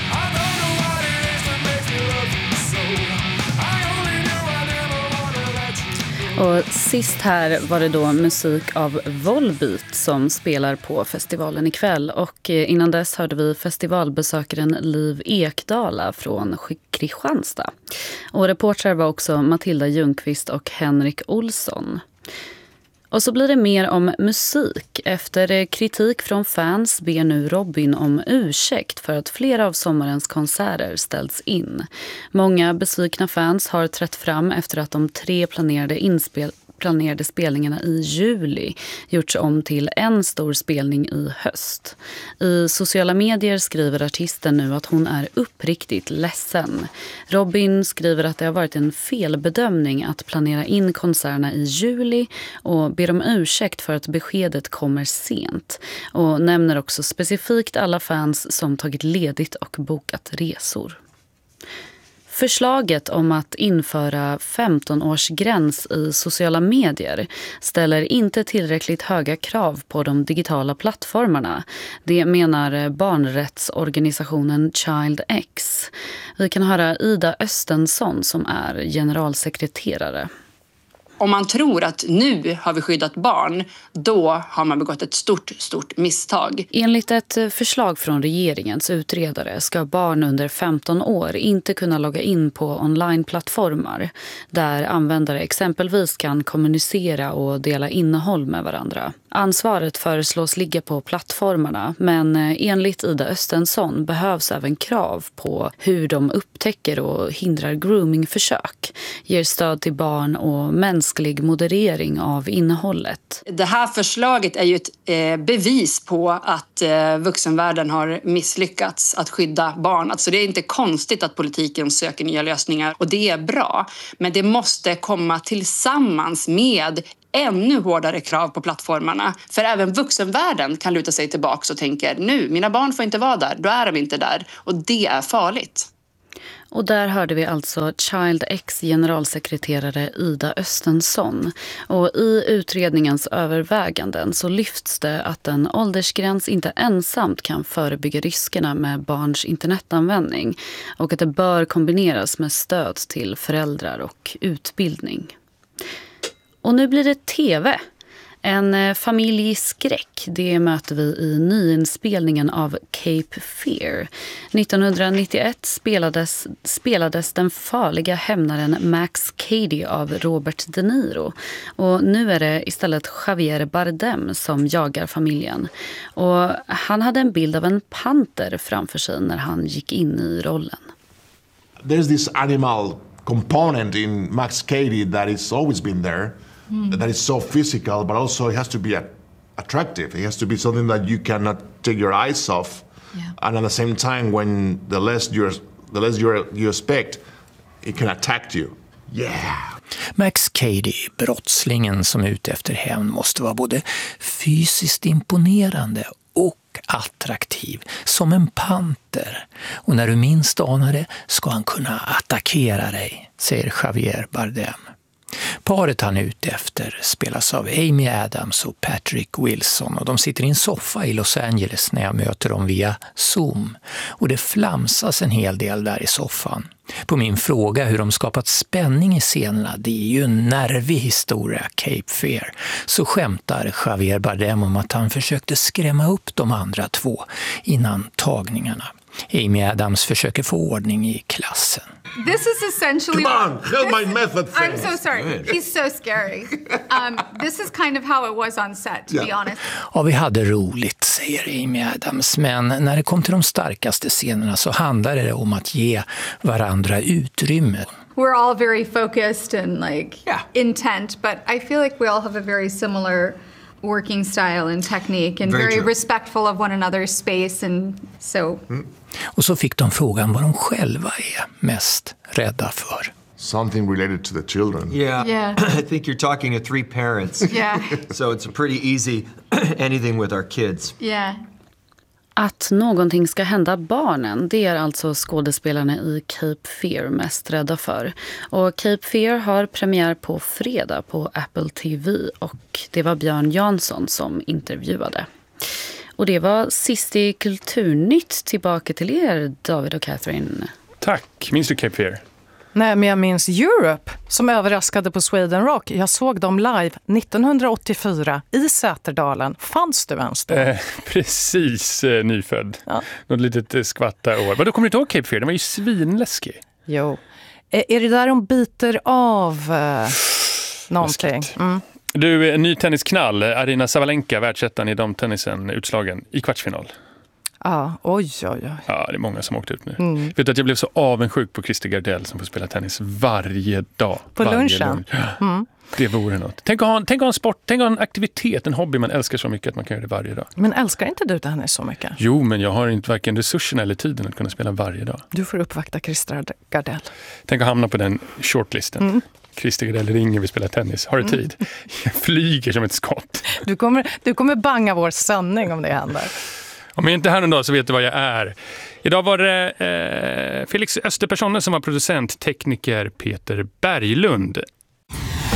Och sist här var det då musik av Volbeat som spelar på festivalen ikväll. Och innan dess hörde vi festivalbesökaren Liv Ekdala från Kristianstad. Och reportrar var också Matilda Ljungqvist och Henrik Olsson. Och så blir det mer om musik. Efter kritik från fans ber nu Robin om ursäkt för att flera av sommarens konserter ställts in. Många besvikna fans har trätt fram efter att de tre planerade inspel planerade spelningarna i juli gjorts om till en stor spelning i höst. I sociala medier skriver artisten nu att hon är uppriktigt ledsen. Robin skriver att det har varit en felbedömning att planera in konserterna i juli och ber om ursäkt för att beskedet kommer sent. Och nämner också specifikt alla fans som tagit ledigt och bokat resor. Förslaget om att införa femton-årsgräns i sociala medier ställer inte tillräckligt höga krav på de digitala plattformarna. Det menar barnrättsorganisationen Child X. Vi kan höra Ida Östensson som är generalsekreterare. Om man tror att nu har vi skyddat barn, då har man begått ett stort, stort misstag. Enligt ett förslag från regeringens utredare ska barn under femton år inte kunna logga in på onlineplattformar där användare exempelvis kan kommunicera och dela innehåll med varandra. Ansvaret föreslås ligga på plattformarna, men enligt Ida Östensson behövs även krav på hur de upptäcker och hindrar groomingförsök, ger stöd till barn och mänsklig moderering av innehållet. Det här förslaget är ju ett eh, bevis på att eh, vuxenvärlden har misslyckats att skydda barn. Alltså det är inte konstigt att politiken söker nya lösningar och det är bra. Men det måste komma tillsammans med ännu hårdare krav på plattformarna. För även vuxenvärlden kan luta sig tillbaka och tänker nu, mina barn får inte vara där, då är de inte där. Och det är farligt. Och där hörde vi alltså Child X generalsekreterare Ida Östensson. Och i utredningens överväganden så lyfts det att en åldersgräns inte ensamt kan förebygga riskerna med barns internetanvändning. Och att det bör kombineras med stöd till föräldrar och utbildning. Och nu blir det tv. En familj i skräck, det möter vi i nyinspelningen av Cape Fear. nittonhundranittioett spelades, spelades den farliga hämnaren Max Cady av Robert De Niro. Och nu är det istället Javier Bardem som jagar familjen. Och han hade en bild av en panter framför sig när han gick in i rollen. There's this animal component in Max Cady that has always been there. Mm. That is so physical, but also it has to be attractive. It has to be something that you cannot take your eyes off. Yeah. And at the same time, when the less you the less you you expect, it can attack you. Yeah. Max Cady, brottslingen som är ute efter hämnd, måste vara både fysiskt imponerande och attraktiv som en panter. Och när du minst anar det ska han kunna attackera dig, säger Javier Bardem. Paret han är ute efter spelas av Amy Adams och Patrick Wilson och de sitter i en soffa i Los Angeles när jag möter dem via Zoom. Och det flamsas en hel del där i soffan. På min fråga hur de skapat spänning i scenerna, det är ju en nervig historia, Cape Fear, så skämtar Javier Bardem om att han försökte skrämma upp de andra två innan tagningarna. Amy Adams försöker få ordning i klassen. This is essentially... Come on, help my method thing. I'm so sorry. He's so scary. Um, this is kind of how it was on set, to yeah. be honest. Ja, vi hade roligt, säger Amy Adams. Men när det kom till de starkaste scenerna så handlade det om att ge varandra utrymme. We're all very focused and like yeah. intent, but I feel like we all have a very similar working style and technique and very, very respectful of one another's space and so... Mm. Och så fick de frågan vad de själva är mest rädda för. Something related to the children. Yeah, yeah. I think you're talking to three parents. Yeah. So it's a pretty easy anything with our kids. Yeah. Att någonting ska hända barnen, det är alltså skådespelarna i Cape Fear mest rädda för. Och Cape Fear har premiär på fredag på Apple T V och det var Björn Jansson som intervjuade. Och det var sist i Kulturnytt. Tillbaka till er, David och Catherine. Tack. Minns du Cape Fear? Nej, men jag minns Europe som överraskade på Sweden Rock. Jag såg dem live nittonhundraåttiofyra i Säterdalen. Fanns du ens då? Eh, precis eh, nyfödd. Ja. Något litet eh, skvatta år. Vad då kommer du inte ihåg Cape Fear? Den var ju svinläskig. Jo. Eh, är det där de biter av eh, någonting? Mm. Du, en ny tennisknall. Arina Sabalenka, världsettan i damtennisen, utslagen i kvartsfinal. Ja, oj, oj, oj. Ja, det är många som åkt ut nu. Mm. Vet du att jag blev så avundsjuk på Christer Gardell som får spela tennis varje dag. På varje lunchen? Lunch. Mm. Det vore något. Tänk att, ha, tänk att ha en sport, tänk att ha en aktivitet, en hobby man älskar så mycket att man kan göra det varje dag. Men älskar inte du tennis så mycket? Jo, men jag har inte varken resurserna eller tiden att kunna spela varje dag. Du får uppvakta Christer Gardell. Tänk att hamna på den shortlisten. Mm. Christer Gardell ringer, vi spelar tennis. Har du tid? Mm. Jag flyger som ett skott. Du kommer, du kommer banga vår sändning om det händer. Om jag inte är här en dag så vet du vad jag är. Idag var det eh, Felix Österpersonen som var producent, tekniker Peter Berglund